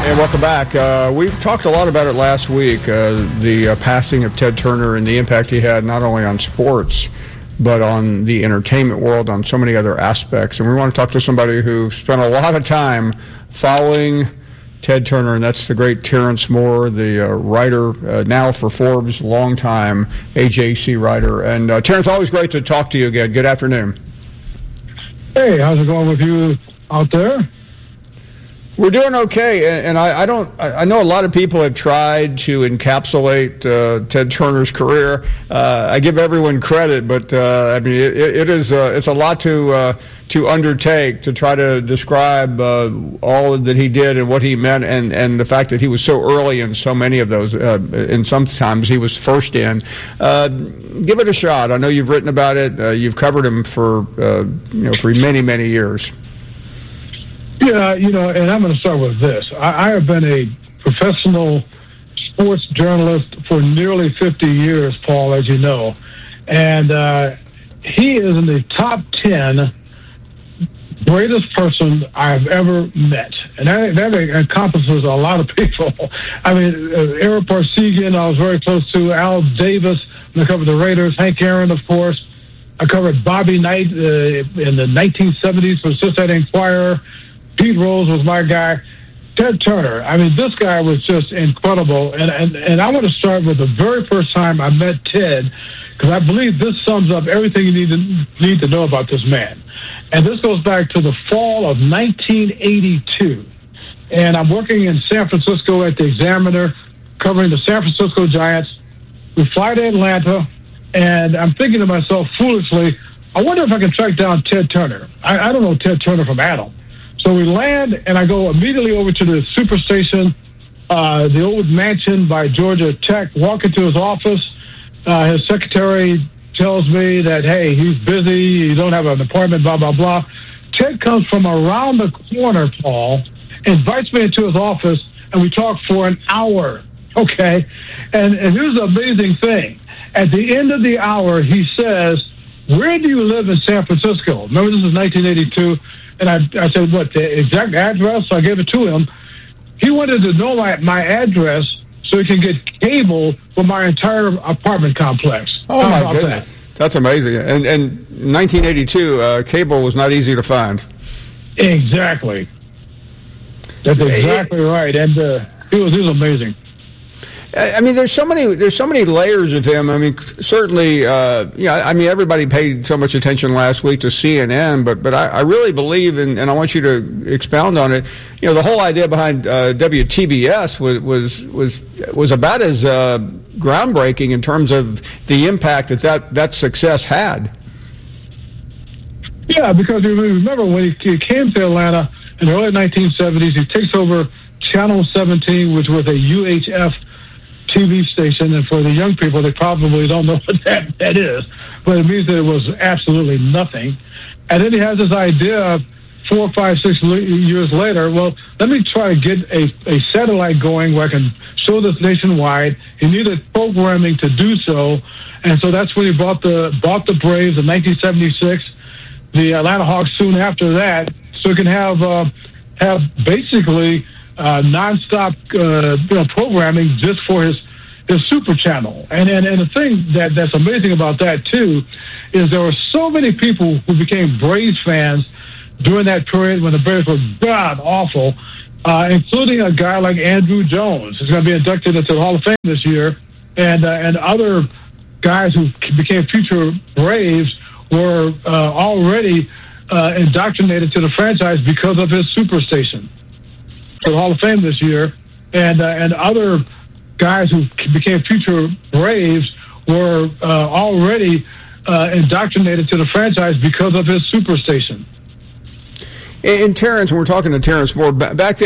And welcome back. We talked a lot about it last week, the passing of Ted Turner and the impact he had not only on sports, but on the entertainment world, on so many other aspects. And we want to talk to somebody who spent a lot of time following Ted Turner, and that's the great Terrence Moore, the writer now for Forbes, longtime AJC writer. And Terrence, always great to talk to you again. Good afternoon. Hey, how's it going with you out there? We're doing okay, and I know a lot of people have tried to encapsulate Ted Turner's career. I give everyone credit, but I mean it's a lot to undertake to try to describe all that he did and what he meant, and the fact that he was so early in so many of those, and sometimes he was first in. Give it a shot. I know you've written about it. You've covered him for for many years. Yeah, and I'm going to start with this. I have been a professional sports journalist for nearly 50 years, Paul, as you know. And he is in the top 10 greatest person I've ever met. And that encompasses a lot of people. I mean, Eric Parsegian, I was very close to. Al Davis, I covered the Raiders. Hank Aaron, of course. I covered Bobby Knight in the 1970s for Cincinnati Enquirer. Pete Rose was my guy. Ted Turner, I mean, this guy was just incredible. And I want to start with the very first time I met Ted, because I believe this sums up everything you need to know about this man. And this goes back to the fall of 1982. And I'm working in San Francisco at the Examiner, covering the San Francisco Giants. We fly to Atlanta, and I'm thinking to myself, foolishly, I wonder if I can track down Ted Turner. I don't know Ted Turner from Adam. So we land, and I go immediately over to the Superstation, the old mansion by Georgia Tech, walk into his office. His secretary tells me that, hey, he's busy, you don't have an appointment, blah, blah, blah. Ted comes from around the corner, Paul, invites me into his office, and we talk for an hour, okay? And here's the amazing thing. At the end of the hour, he says, where do you live in San Francisco? Remember, this is 1982. And I said, what, the exact address? So I gave it to him. He wanted to know my address so he can get cable for my entire apartment complex. Oh, my goodness. That's amazing. And in 1982, cable was not easy to find. Exactly. That's exactly right. And he was amazing. I mean, there's so many layers of him. I mean, certainly, I mean, everybody paid so much attention last week to CNN, but I really believe, and I want you to expound on it. The whole idea behind WTBS was about as groundbreaking in terms of the impact that success had. Yeah, because remember when he came to Atlanta in the early 1970s, he takes over Channel 17, which was a UHF TV station, and for the young people, they probably don't know what that is, but it means that it was absolutely nothing. And then he has this idea 4, 5, 6 years later, well, let me try to get a satellite going where I can show this nationwide. He needed programming to do so, and so that's when he bought the Braves in 1976, the Atlanta Hawks soon after that, so he can have basically nonstop programming just for his super channel. And the thing that's amazing about that too is there were so many people who became Braves fans during that period when the Braves were god awful, including a guy like Andrew Jones, who's going to be inducted into the Hall of Fame this year, and other guys who became future Braves were already indoctrinated to the franchise because of his Superstation. To the Hall of Fame this year, and other guys who became future Braves were already indoctrinated to the franchise because of his Superstation. And Terrence, when we're talking to Terrence Moore, back then,